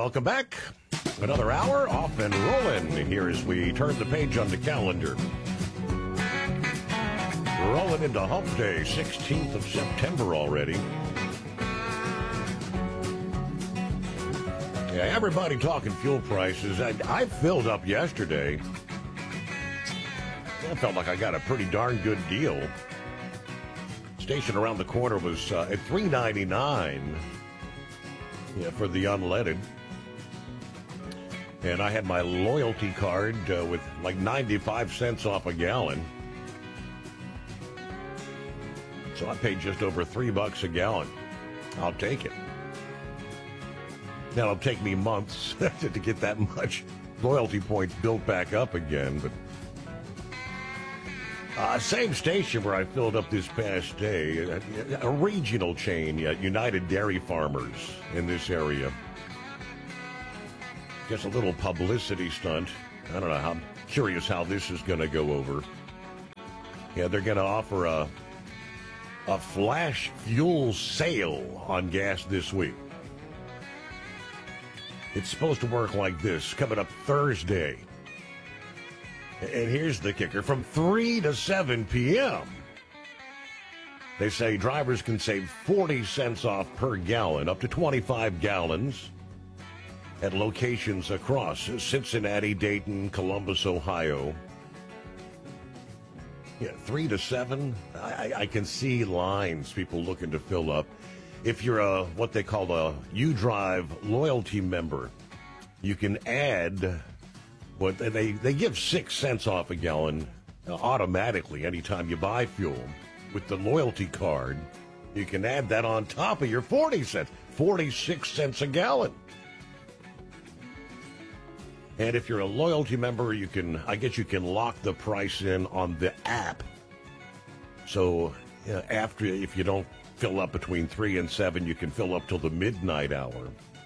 welcome back. Another hour off and rolling here as we turn the page on the calendar. Rolling into Hump Day, 16th of September already. Yeah, everybody talking fuel prices. I filled up yesterday. I felt like I got a pretty darn good deal. Station around the corner was at $3.99 for the unleaded. And I had my loyalty card with like 95 cents off a gallon. So I paid just over $3 a gallon. I'll take it. Now it'll take me months to get that much loyalty points built back up again. But same station where I filled up this past day, a regional chain, United Dairy Farmers in this area. Just a little publicity stunt. I don't know. I'm curious how this is going to go over. Yeah, they're going to offer a flash fuel sale on gas this week. It's supposed to work like this, coming up Thursday. And here's the kicker, from 3 to 7 p.m. They say drivers can save 40 cents off per gallon, up to 25 gallons, at locations across Cincinnati, Dayton, Columbus, Ohio. Yeah, 3 to 7, I can see lines, people looking to fill up. If you're what they call a UDrive loyalty member, you can add what they give 6 cents off a gallon automatically anytime you buy fuel. With the loyalty card, you can add that on top of your 40 cents, 46 cents a gallon. And if you're a loyalty member, I guess you can lock the price in on the app. So if you don't fill up between 3 and 7, you can fill up till the midnight hour.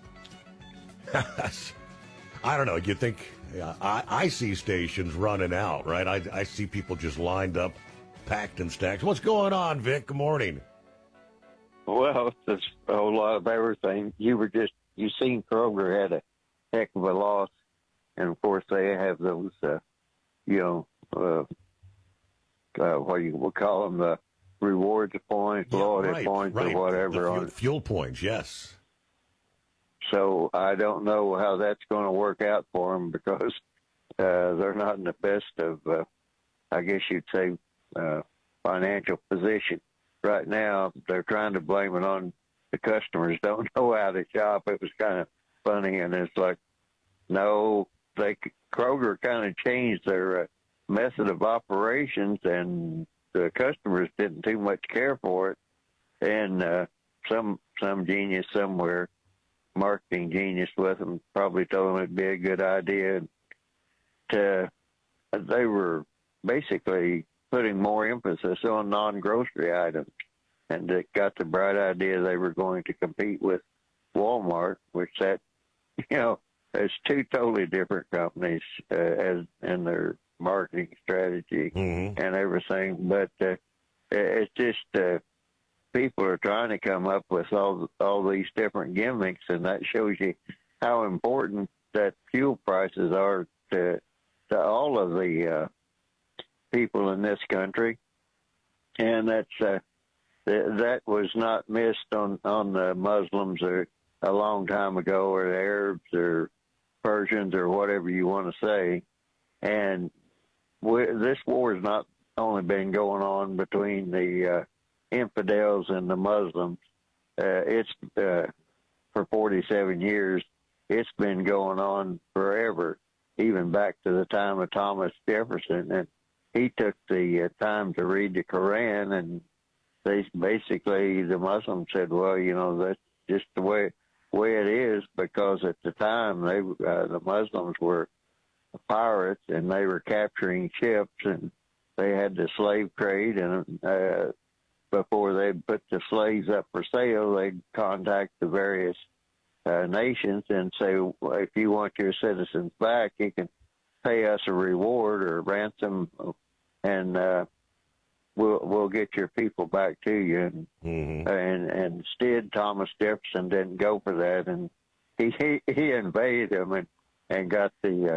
I don't know. You think I see stations running out, right? I see people just lined up, packed and stacked. What's going on, Vic? Good morning. Well, it's a whole lot of everything. You seen Kroger had a heck of a loss, and of course they have those, what you will call them, the rewards points, loyalty points, or whatever. Fuel points, yes. So I don't know how that's going to work out for them because they're not in the best of, I guess you'd say, financial position. Right now, they're trying to blame it on the customers don't know how to shop. It was kind of funny, and it's like, no, Kroger kind of changed their method of operations, and the customers didn't too much care for it. And some genius somewhere, marketing genius with them, probably told them it'd be a good idea. They were basically putting more emphasis on non-grocery items, and it got the bright idea they were going to compete with Walmart, which it's two totally different companies as in their marketing strategy and everything. But it's just people are trying to come up with all these different gimmicks, and that shows you how important that fuel prices are to all of the people in this country. And that's that was not missed on the Muslims a long time ago, or the Arabs or Persians or whatever you want to say. And this war has not only been going on between the infidels and the Muslims. It's for 47 years. It's been going on forever, even back to the time of Thomas Jefferson. And he took the time to read the Quran, and the Muslims said, well, that's just the way it is, because at the time the Muslims were pirates, and they were capturing ships, and they had the slave trade, and before they'd put the slaves up for sale, they'd contact the various nations and say, well, if you want your citizens back, you can pay us a reward or ransom, and we'll get your people back to you. And instead, Thomas Jefferson didn't go for that, and he invaded them and got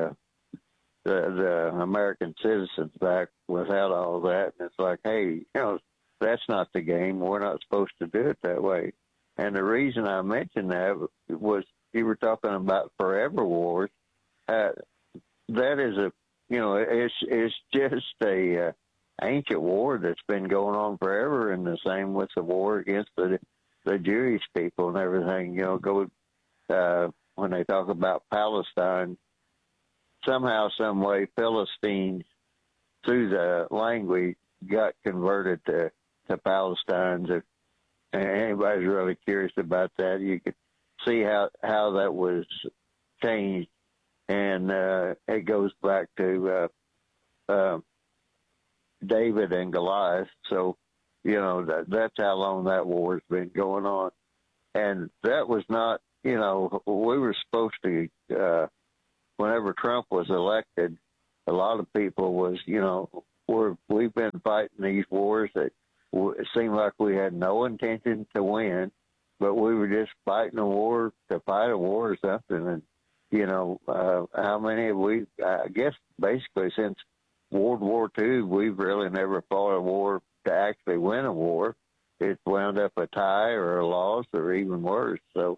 the American citizens back without all that. And it's like, hey, that's not the game. We're not supposed to do it that way. And the reason I mentioned that was you were talking about forever wars. That is it's just a ancient war that's been going on forever, and the same with the war against the Jewish people and everything. When they talk about Palestine, somehow, some way, Philistines, through the language, got converted to Palestine. If anybody's really curious about that, you could see how that was changed. And it goes back to David and Goliath. So, that's how long that war's been going on. And that was not, we were supposed to, whenever Trump was elected, a lot of people was, we've been fighting these wars that it seemed like we had no intention to win, but we were just fighting a war to fight a war or something. And, how many have we, I guess basically since World War II, we've really never fought a war to actually win a war. It's wound up a tie or a loss or even worse. So,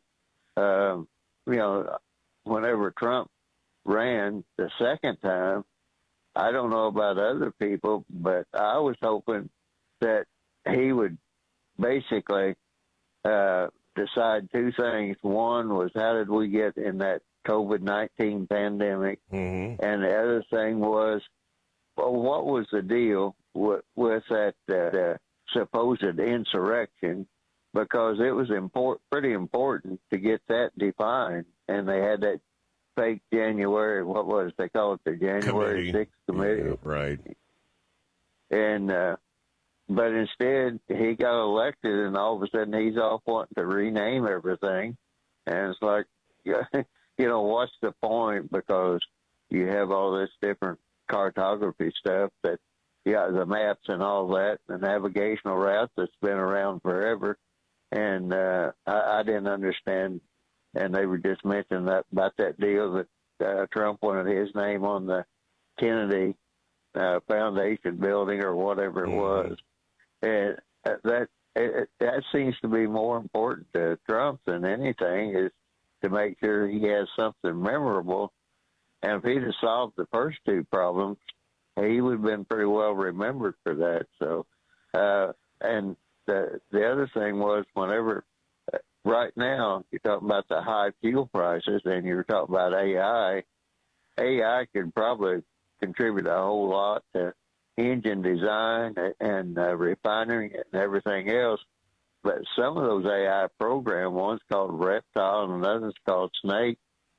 whenever Trump ran the second time, I don't know about other people, but I was hoping that he would basically decide two things. One was, how did we get in that COVID-19 pandemic? Mm-hmm. And the other thing was, well, what was the deal with that supposed insurrection? Because it was pretty important to get that defined. And they had that fake January, what was they call it, the January 6th committee. Yeah, right. And but instead he got elected, and all of a sudden he's off wanting to rename everything. And it's like, what's the point? Because you have all this different cartography stuff that, the maps and all that, the navigational routes that's been around forever. And I didn't understand. And they were just mentioning about that deal that Trump wanted his name on the Kennedy Foundation building or whatever it was. And that seems to be more important to Trump than anything, is to make sure he has something memorable. And if he'd have solved the first two problems, he would have been pretty well remembered for that. So, and the other thing was, whenever right now you're talking about the high fuel prices and you're talking about AI could probably contribute a whole lot to engine design and refinery and everything else. But some of those AI program, one's called Reptile and another's called Snake,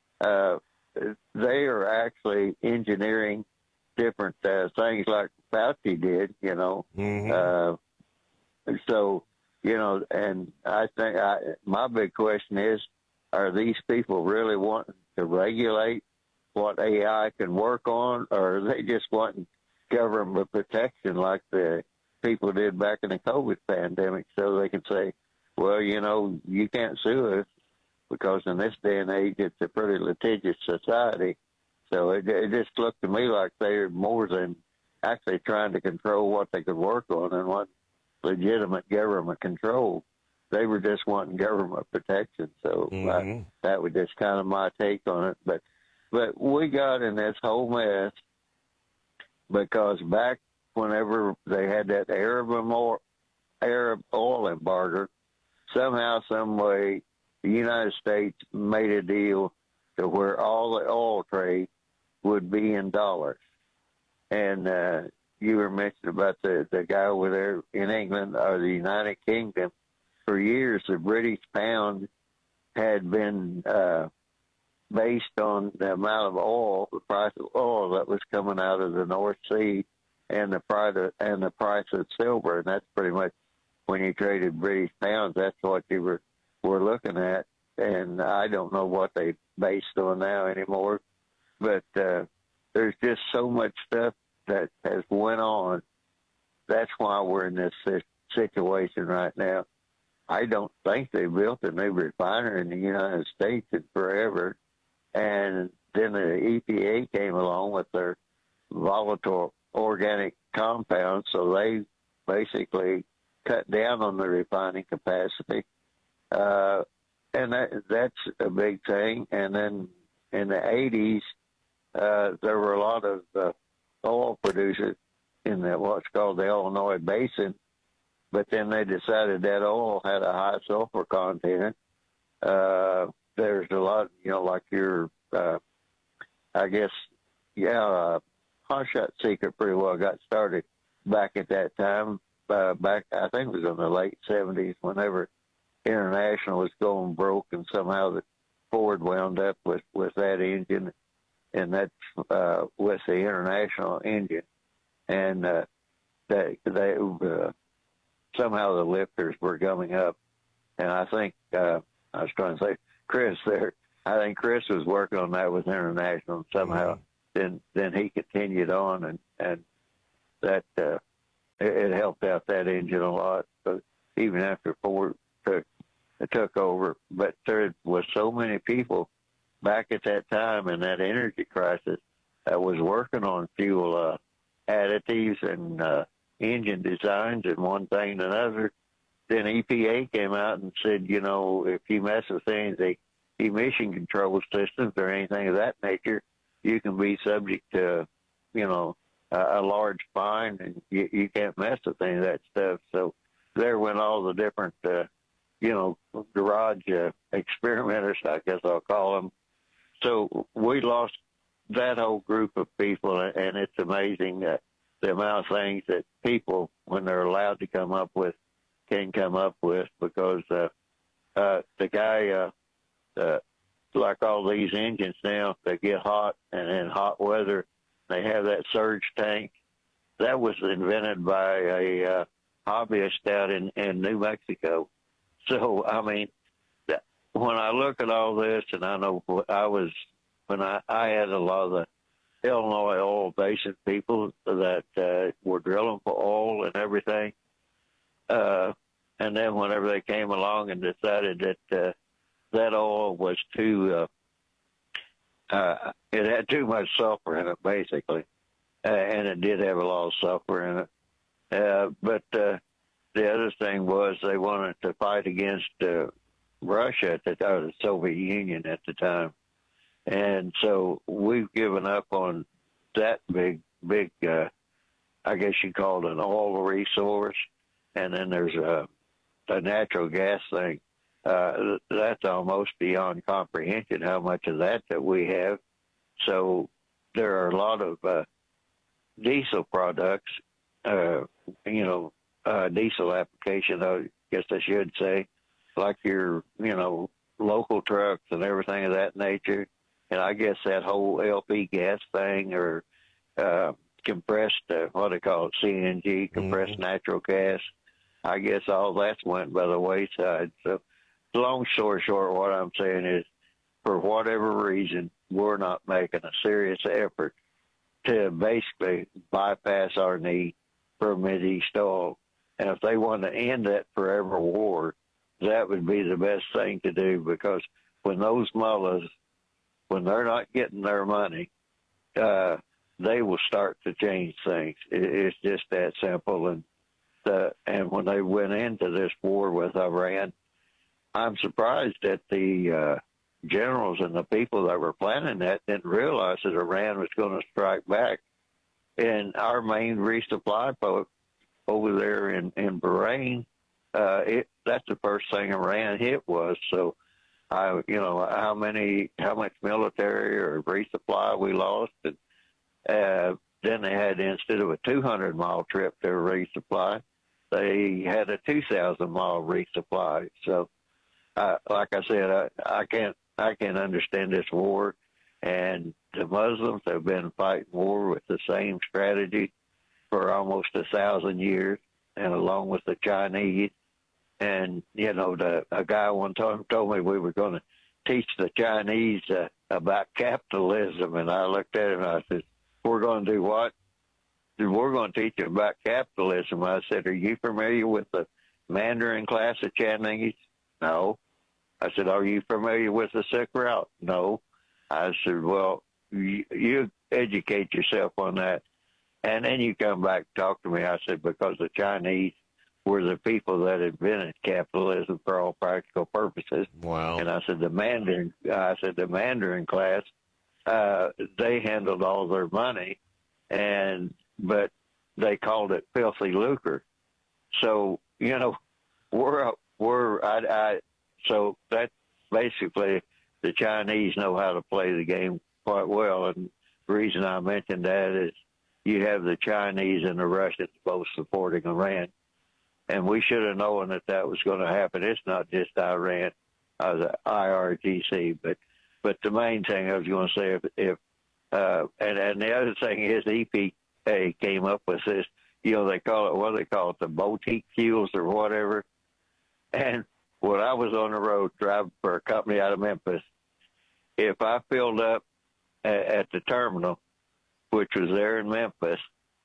they are actually engineering different things like Fauci did, Mm-hmm. So, and I think my big question is, are these people really wanting to regulate what AI can work on, or are they just wanting government protection like the people did back in the COVID pandemic, so they can say, well, you can't sue us because in this day and age it's a pretty litigious society. So it just looked to me like they're more than actually trying to control what they could work on and what legitimate government control. They were just wanting government protection. So that was just kind of my take on it. But we got in this whole mess because back whenever they had that Arab oil embargo, somehow, some way, the United States made a deal to where all the oil trade would be in dollars. And you were mentioning about the guy over there in England or the United Kingdom. For years, the British pound had been based on the amount of oil, the price of oil that was coming out of the North Sea, and the price of silver. And that's pretty much, when you traded British pounds, that's what you were looking at. And I don't know what they based on now anymore. But there's just so much stuff that has went on. That's why we're in this situation right now. I don't think they built a new refinery in the United States in forever. And then the EPA came along with their volatile organic compounds, so they basically cut down on the refining capacity. And that's a big thing. And then in the 80s, there were a lot of oil producers in what's called the Illinois Basin, but then they decided that oil had a high sulfur content. There's a lot, like your, I guess, Hot Shot Secret pretty well got started back at that time. Back, I think it was in the late 70s, whenever International was going broke, and somehow the Ford wound up with that engine, and that's with the International engine, and they somehow the lifters were coming up, and I think I was trying to say Chris there. I think Chris was working on that with International, and somehow then he continued on, and that it helped out that engine a lot. But even after Ford took over, but there was so many people back at that time in that energy crisis that was working on fuel additives and engine designs and one thing and another. Then EPA came out and said, if you mess with things, the emission control systems or anything of that nature, you can be subject to, a large fine, and you can't mess with any of that stuff. So there went all the different, garage experimenters, I guess I'll call them. So we lost that whole group of people, and it's amazing that the amount of things that people, when they're allowed to come up with, can come up with, because the guy, like all these engines now, they get hot, and in hot weather, they have that surge tank. That was invented by a hobbyist out in New Mexico. So, I mean, when I look at all this, and I know when I had a lot of the Illinois oil basin people that were drilling for oil and everything, and then whenever they came along and decided that that oil was too, it had too much sulfur in it, basically, and it did have a lot of sulfur in it. But the other thing was they wanted to fight against Russia, or the Soviet Union at the time. And so we've given up on that big, I guess you call it an oil resource. And then there's a natural gas thing. That's almost beyond comprehension, how much of that we have. So there are a lot of diesel products, diesel application, I guess I should say, like your, local trucks and everything of that nature. And I guess that whole LP gas thing, or compressed, what do they call it, CNG, compressed natural gas, I guess all that's went by the wayside. So long story short, what I'm saying is, for whatever reason, we're not making a serious effort to basically bypass our need for Mideast oil. And if they want to end that forever war, that would be the best thing to do, because when those mullahs, when they're not getting their money, they will start to change things. It's just that simple. And when they went into this war with Iran, I'm surprised that the generals and the people that were planning that didn't realize that Iran was going to strike back. And our main resupply boat over there in Bahrain, that's the first thing Iran hit was. So, how much military or resupply we lost. And then they had, instead of a 200-mile trip to resupply, they had a 2,000-mile resupply. So, like I said, I can't understand this war. And the Muslims have been fighting war with the same strategy for almost 1,000 years, and along with the Chinese. And, a guy one time told me we were going to teach the Chinese about capitalism. And I looked at him and I said, we're going to do what? We're going to teach them about capitalism. I said, are you familiar with the Mandarin class at Chinese? No. I said, are you familiar with the Silk Route? No. I said, well, you educate yourself on that, and then you come back and talk to me. I said, because the Chinese were the people that invented capitalism for all practical purposes. Wow. And I said, the Mandarin class, they handled all their money, but they called it filthy lucre. So, so that basically the Chinese know how to play the game quite well. And the reason I mentioned that is you have the Chinese and the Russians both supporting Iran. And we should have known that was going to happen. It's not just Iran, the IRGC, but the main thing I was going to say, and the other thing is EPA came up with this, they call it, the boutique fuels or whatever. And when I was on the road driving for a company out of Memphis, if I filled up at the terminal, which was there in Memphis,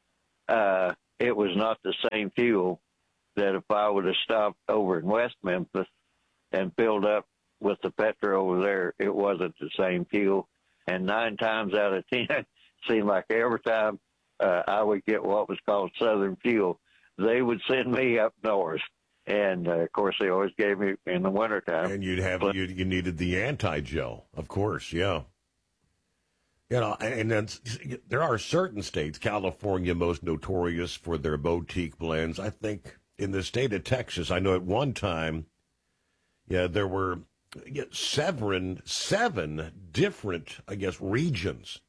it was not the same fuel that if I would have stopped over in West Memphis and filled up with the petrol over there, it wasn't the same fuel. And 9 times out of 10, it seemed like every time I would get what was called Southern Fuel, they would send me up north. And, of course, they always gave me in the wintertime. And you needed the anti-gel, of course, yeah. And then there are certain states, California most notorious for their boutique blends. I think in the state of Texas, I know at one time, there were 7 different, regions.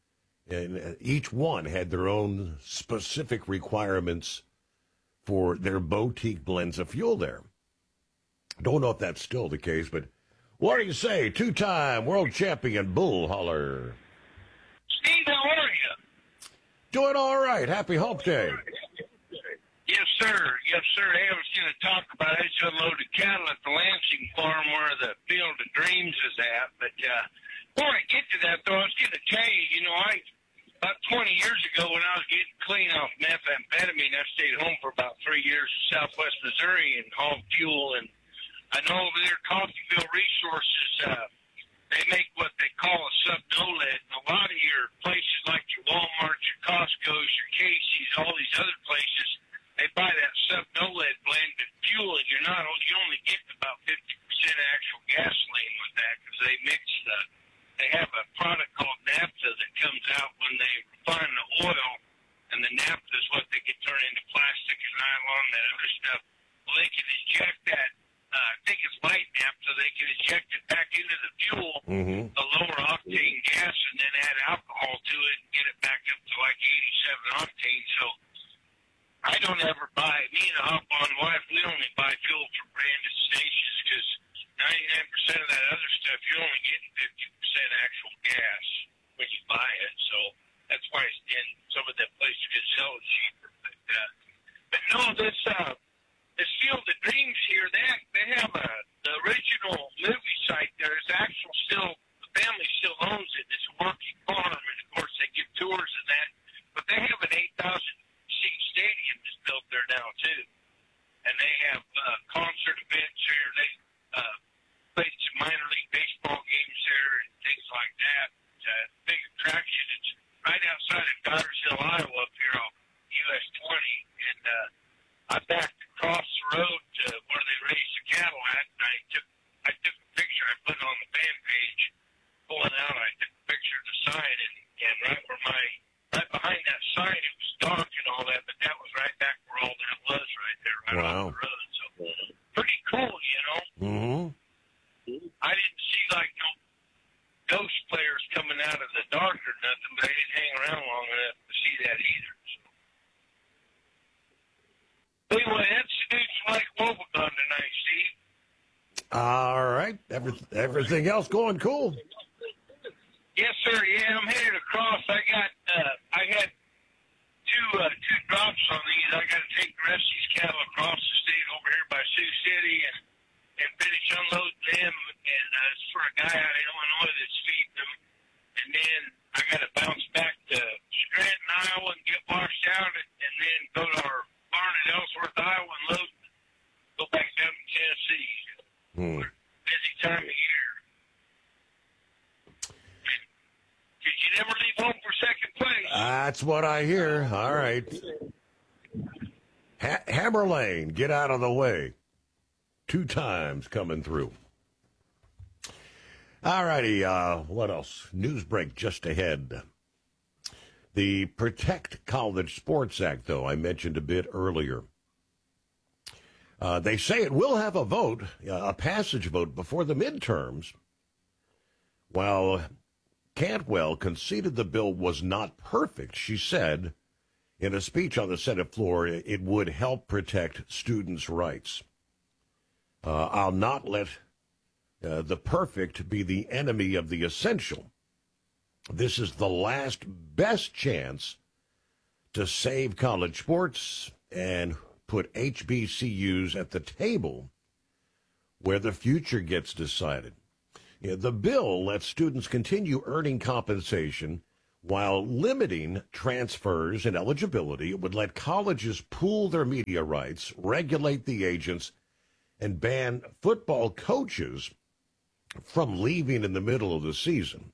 And each one had their own specific requirements for their boutique blends of fuel there. Don't know if that's still the case, but what do you say? 2-time world champion Bull Holler. Steve, how are you? Doing all right. Happy Hump Day. Yes, sir. Yes, sir. Hey, I was going to talk about I just unloaded cattle at the Lansing farm where the Field of Dreams is at. But before I get to that, though, I was going to tell you, about 20 years ago when I was getting clean off methamphetamine, I stayed home for about 3 years in Southwest Missouri and hauled fuel. And I know over there, Coffeyville Resources, they make what they call a sub-NOLAD. And a lot of your places like your Walmarts, your Costco's, your Casey's, all these other places, they buy that sub-NOLAD blended fuel, and you only get about 50% actual gasoline with that because they have a product called naphtha that comes out when they refine the oil, and the naphtha is what they can turn into plastic and nylon and that other stuff. Well, they can inject that, I think it's light naphtha, they can inject it back into the fuel, a lower octane gas, and then add alcohol to it and get it back up to like 87 octane. So I don't ever buy, me and the hop-on wife, we only buy fuel from branded stations because 99% of that other stuff, you're only getting 50% actual gas when you buy it. So that's why in some of that places can sell it cheaper. But no, this Field of Dreams here, they have the original movie site there. It's actual the family still owns it. It's a working farm, and of course they give tours and that. But they have an 8,000-seat stadium that's built there now too, and they have concert events here. They played some minor league baseball games there and things like that. It's a big attraction. It's right outside of Dyersville, Iowa, up here on US 20, and I backed across the road to where they raised the cattle at, and I took a picture. I put it on the fan page, pulling out. I took a picture of the sign, and right behind that sign, it was dark and all that, but that was right back where all that was right there, right off the road. So pretty cool, Mm-hmm. I didn't see like no ghost players coming out of the dark or nothing, but I didn't hang around long enough to see that either. So. Anyway, that's the news from Lake Wobegon tonight, Steve. All right. Everything else going cool? Yes, sir. Yeah, I'm headed across. I had two drops on these. I got to take the rest of these cattle across the state over here by Sioux City and finish unloading them. And it's for a guy out of Illinois that's feeding them. And then I got to bounce back to Scranton, Iowa, and get washed out, and then go to our barn in Ellsworth, Iowa, and load That's what I hear. All right. Hammer Lane, get out of the way. 2 times coming through. All righty. What else? News break just ahead. The Protect College Sports Act, though, I mentioned a bit earlier. They say it will have a vote, a passage vote, before the midterms. While Cantwell conceded the bill was not perfect, she said in a speech on the Senate floor it would help protect students' rights. I'll not let the perfect be the enemy of the essential. This is the last best chance to save college sports and put HBCUs at the table where the future gets decided. The bill lets students continue earning compensation while limiting transfers and eligibility. It would let colleges pool their media rights, regulate the agents, and ban football coaches from leaving in the middle of the season.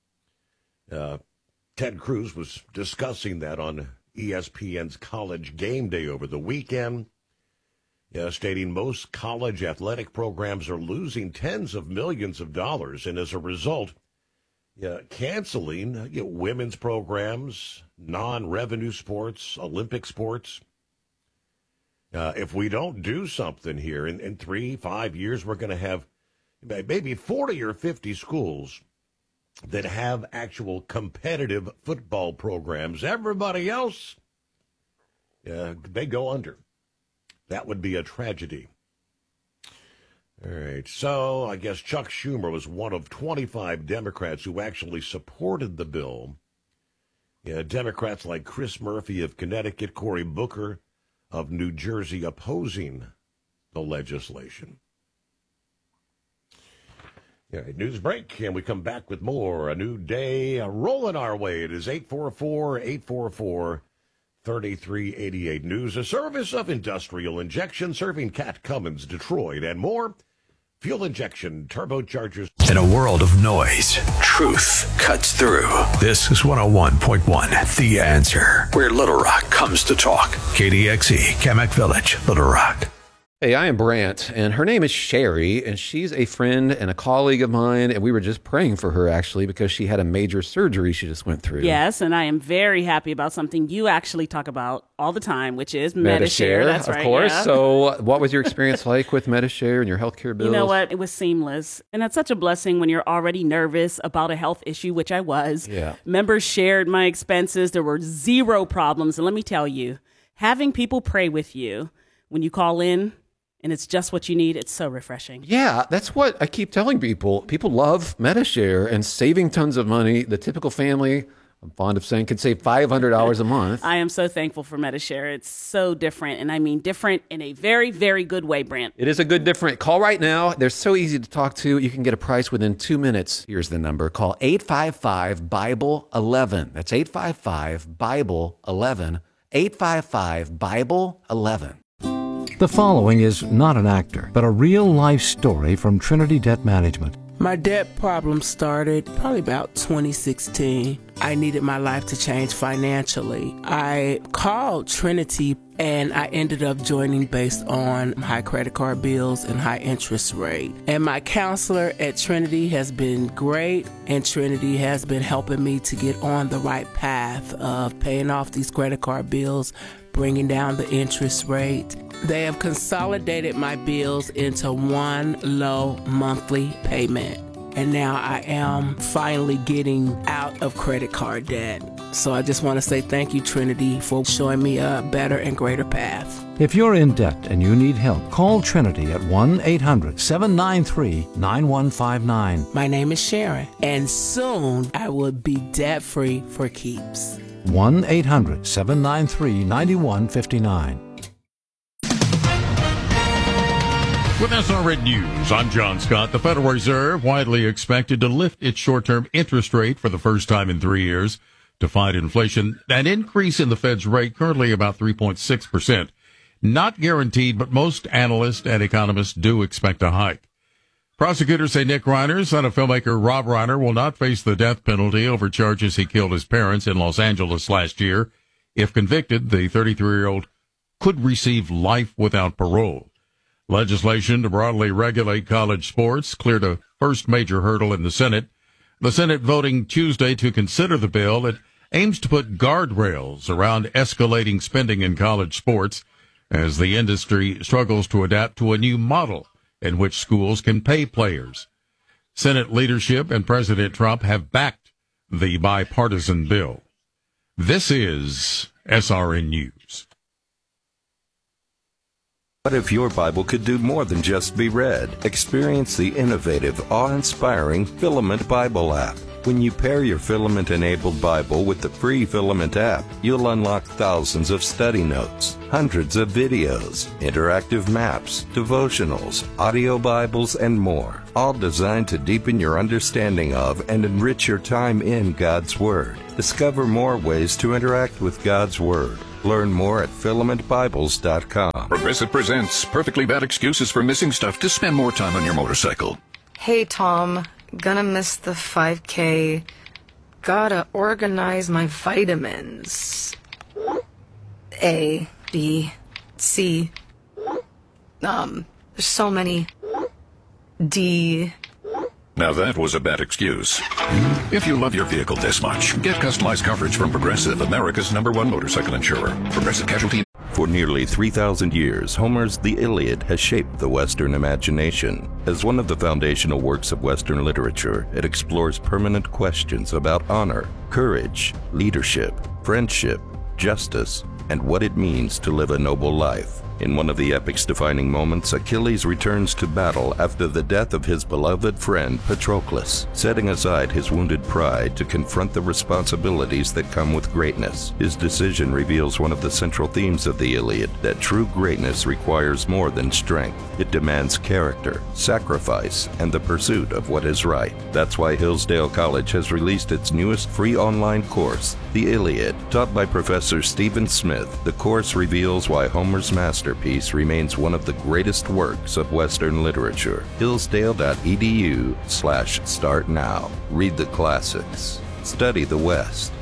Ted Cruz was discussing that on ESPN's College Game Day over the weekend, stating most college athletic programs are losing tens of millions of dollars, and as a result, canceling women's programs, non-revenue sports, Olympic sports. If we don't do something here, in 3-5 years, we're going to have maybe 40 or 50 schools that have actual competitive football programs. Everybody else, they go under. That would be a tragedy. All right, so I guess Chuck Schumer was one of 25 Democrats who actually supported the bill. Democrats like Chris Murphy of Connecticut, Cory Booker of New Jersey opposing the legislation. All right, news break, and we come back with more. A new day rolling our way. It is 844-844-3388. News, a service of Industrial Injection, serving Cat Cummins, Detroit, and more. Fuel injection, turbochargers. In a world of noise, truth cuts through. This is 101.1, The Answer, where Little Rock comes to talk. KDXE, Kamek Village, Little Rock. Hey, I am Brant, and her name is Sherry, and she's a friend and a colleague of mine, and we were just praying for her, actually, because she had a major surgery she just went through. Yes, and I am very happy about something you actually talk about all the time, which is Medi-Share. That's right, of course. Yeah. So what was your experience like with Medi-Share and your healthcare bills? You know what? It was seamless, and that's such a blessing when you're already nervous about a health issue, which I was. Yeah. Members shared my expenses. There were zero problems, and let me tell you, having people pray with you when you call in, and it's just what you need, it's so refreshing. Yeah, that's what I keep telling people. People love Medi-Share and saving tons of money. The typical family, I'm fond of saying, could save $500 a month. I am so thankful for Medi-Share. It's so different, and I mean different in a very, very good way, Brant. It is a good different. Call right now. They're so easy to talk to. You can get a price within 2 minutes. Here's the number. Call 855-BIBLE-11. That's 855-BIBLE-11. 855-BIBLE-11. The following is not an actor, but a real-life story from Trinity Debt Management. My debt problem started probably about 2016. I needed my life to change financially. I called Trinity and I ended up joining based on high credit card bills and high interest rate. And my counselor at Trinity has been great, and Trinity has been helping me to get on the right path of paying off these credit card bills, bringing down the interest rate. They have consolidated my bills into one low monthly payment. And now I am finally getting out of credit card debt. So I just want to say thank you, Trinity, for showing me a better and greater path. If you're in debt and you need help, call Trinity at 1-800-793-9159. My name is Sharon, and soon I will be debt-free for keeps. 1-800-793-9159. With SRN News, I'm John Scott. The Federal Reserve widely expected to lift its short-term interest rate for the first time in 3 years to fight inflation. An increase in the Fed's rate, currently about 3.6%. Not guaranteed, but most analysts and economists do expect a hike. Prosecutors say Nick Reiner, son of filmmaker Rob Reiner, will not face the death penalty over charges he killed his parents in Los Angeles last year. If convicted, the 33-year-old could receive life without parole. Legislation to broadly regulate college sports cleared a first major hurdle in the Senate. The Senate voting Tuesday to consider the bill. It aims to put guardrails around escalating spending in college sports as the industry struggles to adapt to a new model in which schools can pay players. Senate leadership and President Trump have backed the bipartisan bill. This is SRN News. What if your Bible could do more than just be read? Experience the innovative, awe-inspiring Filament Bible app. When you pair your Filament-enabled Bible with the free Filament app, you'll unlock thousands of study notes, hundreds of videos, interactive maps, devotionals, audio Bibles, and more, all designed to deepen your understanding of and enrich your time in God's Word. Discover more ways to interact with God's Word. Learn more at filamentbibles.com. Progressive presents Perfectly Bad Excuses for Missing Stuff to Spend More Time on Your Motorcycle. Hey, Tom. Gonna miss the 5K. Gotta organize my vitamins. A, B, C. There's so many. D. Now that was a bad excuse. If you love your vehicle this much, get customized coverage from Progressive, America's #1 motorcycle insurer. Progressive Casualty. For nearly 3,000 years, Homer's The Iliad has shaped the Western imagination. As one of the foundational works of Western literature, it explores permanent questions about honor, courage, leadership, friendship, justice, and what it means to live a noble life. In one of the epic's defining moments, Achilles returns to battle after the death of his beloved friend Patroclus, setting aside his wounded pride to confront the responsibilities that come with greatness. His decision reveals one of the central themes of the Iliad, that true greatness requires more than strength. It demands character, sacrifice, and the pursuit of what is right. That's why Hillsdale College has released its newest free online course, The Iliad. Taught by Professor Stephen Smith, the course reveals why Homer's masterpiece remains one of the greatest works of Western literature. Hillsdale.edu/start now. Read the classics. Study the West.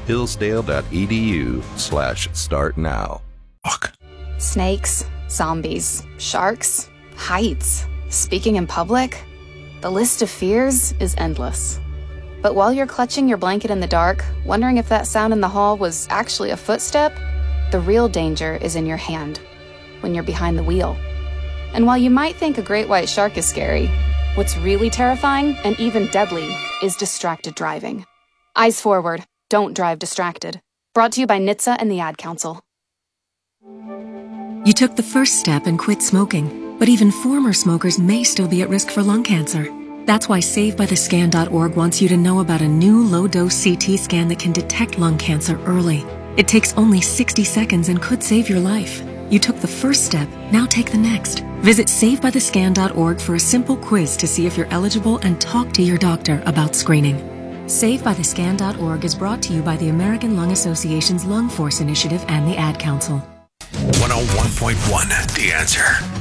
Hillsdale.edu/start now. Snakes, zombies, sharks, heights, speaking in public. The list of fears is endless. But while you're clutching your blanket in the dark, wondering if that sound in the hall was actually a footstep, the real danger is in your hand, when you're behind the wheel. And while you might think a great white shark is scary, what's really terrifying and even deadly is distracted driving. Eyes forward, don't drive distracted. Brought to you by NHTSA and the Ad Council. You took the first step and quit smoking, but even former smokers may still be at risk for lung cancer. That's why SaveByTheScan.org wants you to know about a new low-dose CT scan that can detect lung cancer early. It takes only 60 seconds and could save your life. You took the first step, now take the next. Visit SaveByTheScan.org for a simple quiz to see if you're eligible and talk to your doctor about screening. SaveByTheScan.org is brought to you by the American Lung Association's Lung Force Initiative and the Ad Council. 101.1 The Answer.